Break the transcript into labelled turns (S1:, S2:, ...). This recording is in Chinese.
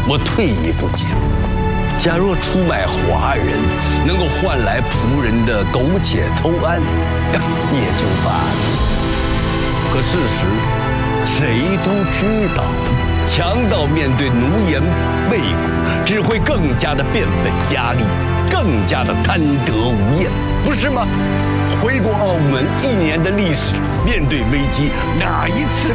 S1: 我退一步讲，假若出卖华人能够换来仆人的苟且偷安，也就罢了。可事实，谁都知道，强盗面对奴颜媚骨，只会更加的变本加厉，更加的贪得无厌，不是吗？回国澳门1年的历史，面对危机，哪一次